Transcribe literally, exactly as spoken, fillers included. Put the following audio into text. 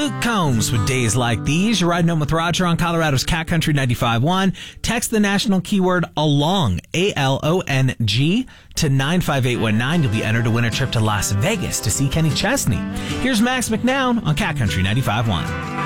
Luke Combs with Days Like These. You're riding home with Roger on Colorado's Cat Country ninety-five point one. Text the national keyword ALONG, A L O N G, to nine five eight one nine. You'll be entered to win a trip to Las Vegas to see Kenny Chesney. Here's Max McNown on Cat Country ninety-five point one.